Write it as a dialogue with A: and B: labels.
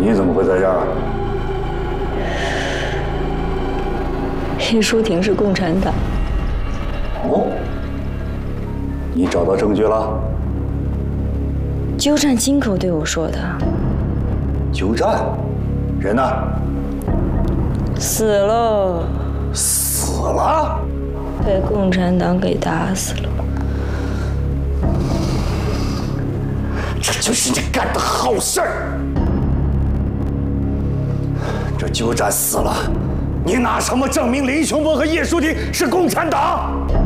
A: 你怎么会在这儿？
B: 叶舒婷是共产党。
A: 哦，你找到证据了？
B: 鸠占亲口对我说的。
A: 鸠占，人呢？
B: 死了。
A: 死了？
B: 被共产党给打死了。
A: 这就是你干的好事儿。这鸠占死了，你拿什么证明林雄波和叶舒婷是共产党？